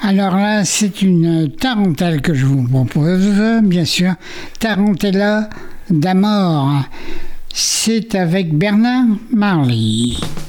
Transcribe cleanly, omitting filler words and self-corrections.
Alors là, c'est une tarentelle que je vous propose, bien sûr. Tarantella d'Amore. C'est avec Bernard Marly.